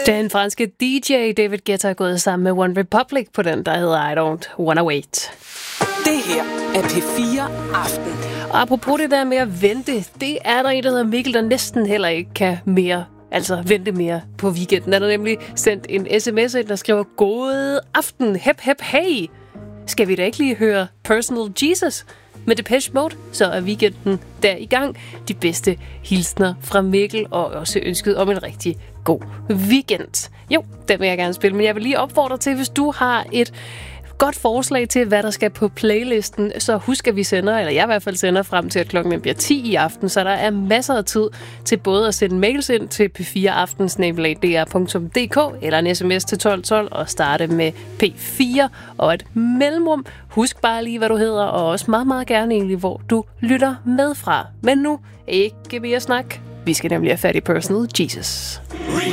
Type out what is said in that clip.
Den franske DJ David Guetta er gået sammen med One Republic på den, der hedder I Don't Wanna Wait. Det her er P4 Aften. Og apropos det der med at vente, det er der en, der hedder Mikkel, der næsten heller ikke kan mere. Altså vente mere på weekenden. Der er nemlig sendt en sms ind, der skriver: God aften, hep hep hey. Skal vi da ikke lige høre Personal Jesus med Depeche Mode? Så er weekenden der i gang. De bedste hilsner fra Mikkel, og også ønsket om en rigtig god weekend. Jo, den vil jeg gerne spille, men jeg vil lige opfordre til, hvis du har et godt forslag til, hvad der skal på playlisten, så husk, at vi sender, eller jeg i hvert fald sender frem til, at klokken bliver 10 i aften, så der er masser af tid til både at sende mails ind til p4aftens@dr.dk eller en sms til 1212 og starte med P4 og et mellemrum. Husk bare lige, hvad du hedder, og også meget, meget gerne egentlig, hvor du lytter med fra. Men nu ikke mere snak. Vi skal nemlig have fat i Personal Jesus.